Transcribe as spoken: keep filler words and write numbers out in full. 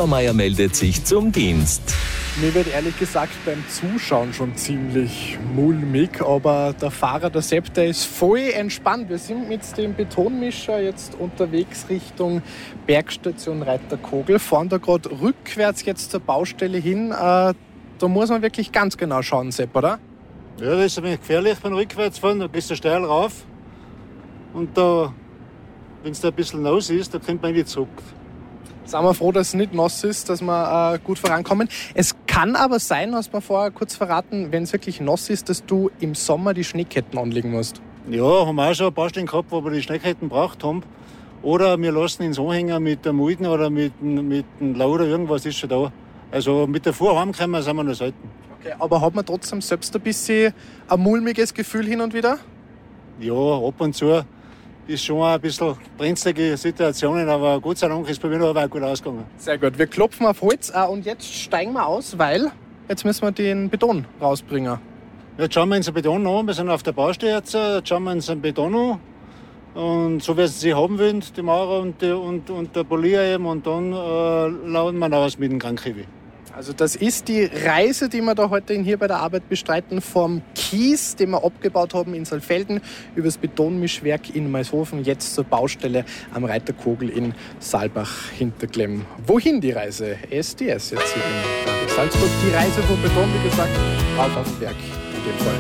Obermeier meldet sich zum Dienst. Mir wird ehrlich gesagt beim Zuschauen schon ziemlich mulmig, aber der Fahrer, der Sepp, der ist voll entspannt. Wir sind mit dem Betonmischer jetzt unterwegs Richtung Bergstation Reiterkogel, fahren da gerade rückwärts jetzt zur Baustelle hin. Äh, da muss man wirklich ganz genau schauen, Sepp, oder? Ja, das ist ein wenig gefährlich beim Rückwärtsfahren, da gehst du steil rauf und da, wenn es da ein bisschen nass ist, da kommt man nicht zurück. Sind wir froh, dass es nicht nass ist, dass wir äh, gut vorankommen. Es kann aber sein, hast du mir vorher kurz verraten, wenn es wirklich nass ist, dass du im Sommer die Schneeketten anlegen musst. Ja, haben wir auch schon ein paar Stellen gehabt, wo wir die Schneeketten gebraucht haben. Oder wir lassen ihn so hängen mit der Mulden oder mit, mit dem Lauder, irgendwas ist schon da. Also mit der Fuhr heimkommen sind wir noch selten. Okay, aber hat man trotzdem selbst ein bisschen ein mulmiges Gefühl hin und wieder? Ja, ab und zu. Ist schon ein bisschen brenzlige Situationen, aber Gott sei Dank ist bei mir noch auch gut ausgegangen. Sehr gut, wir klopfen auf Holz äh, und jetzt steigen wir aus, weil jetzt müssen wir den Beton rausbringen. Jetzt schauen wir uns den Beton an, wir sind auf der Baustelle jetzt, jetzt schauen wir uns den Beton an. Und so wie sie haben wollen, die Maurer und, die, und, und der Polier eben, und dann äh, laden wir aus mit dem Krankenkiwi. Also das ist die Reise, die wir da heute hier bei der Arbeit bestreiten, vom Kies, den wir abgebaut haben in Saalfelden, über das Betonmischwerk in Maishofen, jetzt zur Baustelle am Reiterkogel in Saalbach-Hinterklemm. Wohin die Reise? S D S jetzt hier in Salzburg. Die Reise vom Beton, wie gesagt, rauf auf den Berg in dem Fall.